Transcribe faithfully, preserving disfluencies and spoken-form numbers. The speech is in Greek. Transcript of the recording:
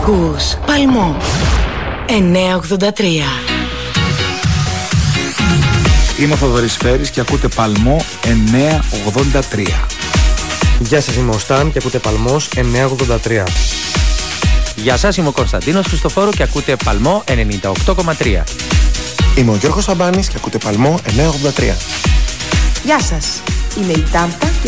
Ακούς Παλμό εννιακόσια ογδόντα τρία. Είμαι ο Θοδωρής Φέρης και ακούτε Παλμό εννιακόσια ογδόντα τρία. Γεια σας, είμαι ο Σταν και ακούτε Παλμός εννιακόσια ογδόντα τρία. Γεια σας, είμαι ο Κωνσταντίνος Χριστοφόρου και ακούτε Παλμό ενενήντα οκτώ κόμμα τρία. Είμαι ο Γιώργος Σαμπάνης και ακούτε Παλμό εννιακόσια ογδόντα τρία. Γεια σας, είμαι η Τάμπα και